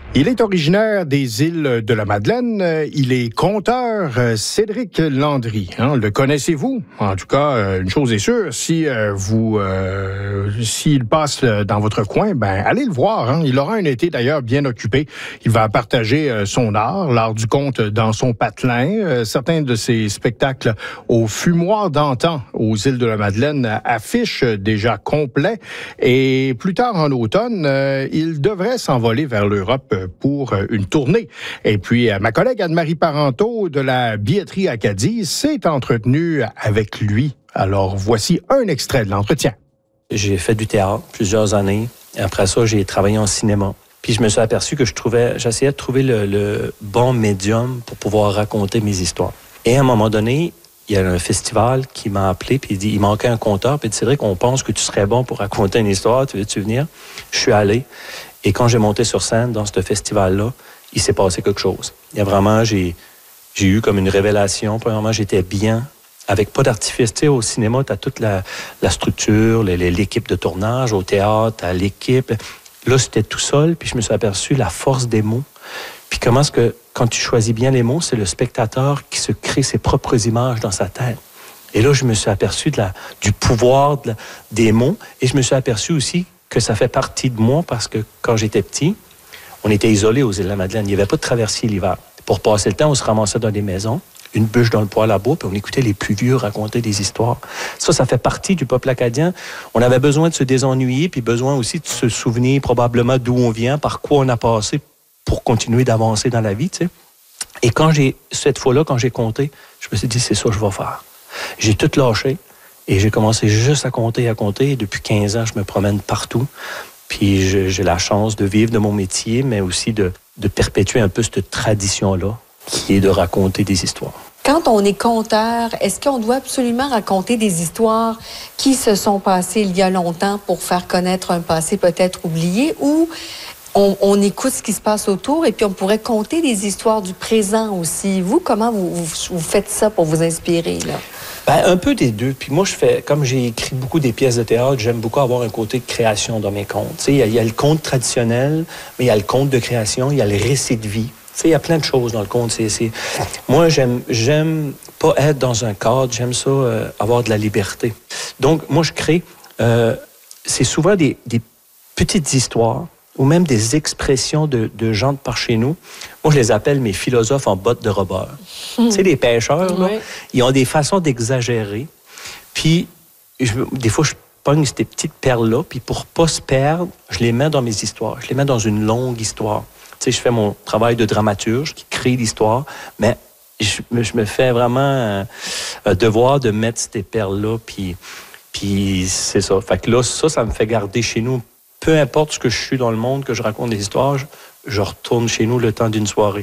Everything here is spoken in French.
Il est originaire des îles de la Madeleine. Il est conteur Cédric Landry. Le connaissez-vous? En tout cas, une chose est sûre, s'il passe dans votre coin, allez le voir. Il aura un été d'ailleurs bien occupé. Il va partager son art, l'art du conte dans son patelin. Certains de ses spectacles au fumoir d'antan aux îles de la Madeleine affichent déjà complet. Et plus tard en automne, il devrait s'envoler vers l'Europe pour une tournée. Et puis, ma collègue Anne-Marie Parenteau de la Billetterie Acadie s'est entretenue avec lui. Alors, voici un extrait de l'entretien. J'ai fait du théâtre plusieurs années. Après ça, j'ai travaillé en cinéma. Puis je me suis aperçu que j'essayais de trouver le bon médium pour pouvoir raconter mes histoires. Et à un moment donné, il y a un festival qui m'a appelé, puis il dit, il manquait un conteur, puis il dit, Cédric, on pense que tu serais bon pour raconter une histoire, tu veux-tu venir? Je suis allé. Et quand j'ai monté sur scène dans ce festival-là, il s'est passé quelque chose. Il y a vraiment, j'ai eu comme une révélation. Premièrement, j'étais bien, avec pas d'artifice. Tu sais, au cinéma, tu as toute la structure, l'équipe de tournage, au théâtre, tu as l'équipe. Là, c'était tout seul, puis je me suis aperçu la force des mots. Puis comment est-ce que, quand tu choisis bien les mots, c'est le spectateur qui se crée ses propres images dans sa tête. Et là, je me suis aperçu du pouvoir des mots, et je me suis aperçu aussi que ça fait partie de moi parce que quand j'étais petit, on était isolés aux îles de la Madeleine. Il n'y avait pas de traversier l'hiver. Pour passer le temps, on se ramassait dans des maisons, une bûche dans le poêle à bois, puis on écoutait les plus vieux raconter des histoires. Ça fait partie du peuple acadien. On avait besoin de se désennuyer, puis besoin aussi de se souvenir probablement d'où on vient, par quoi on a passé pour continuer d'avancer dans la vie, tu sais. Et cette fois-là, quand j'ai compté, je me suis dit, c'est ça que je vais faire. J'ai tout lâché. Et j'ai commencé juste à compter. Et depuis 15 ans, je me promène partout. Puis j'ai la chance de vivre de mon métier, mais aussi de perpétuer un peu cette tradition-là, qui est de raconter des histoires. Quand on est conteur, est-ce qu'on doit absolument raconter des histoires qui se sont passées il y a longtemps pour faire connaître un passé peut-être oublié, ou on écoute ce qui se passe autour et puis on pourrait conter des histoires du présent aussi? Vous, comment vous faites ça pour vous inspirer, là? Un peu des deux. Puis moi, comme j'ai écrit beaucoup des pièces de théâtre, j'aime beaucoup avoir un côté de création dans mes contes. Tu sais, il y a le conte traditionnel, mais il y a le conte de création, il y a le récit de vie. Tu sais, il y a plein de choses dans le conte. Moi, j'aime pas être dans un cadre, j'aime ça, avoir de la liberté. Donc, moi, je crée, c'est souvent des petites histoires ou même des expressions de gens de par chez nous. Moi, je les appelle mes philosophes en bottes de robeur. Tu sais, les pêcheurs, là, ils ont des façons d'exagérer. Puis, des fois, je pogne ces petites perles-là, puis pour pas se perdre, je les mets dans mes histoires. Je les mets dans une longue histoire. Tu sais, je fais mon travail de dramaturge qui crée l'histoire, mais je me fais vraiment un devoir de mettre ces perles-là, puis c'est ça. Fait que là, ça me fait garder chez nous. Peu importe ce que je suis dans le monde, que je raconte des histoires, je retourne chez nous le temps d'une soirée.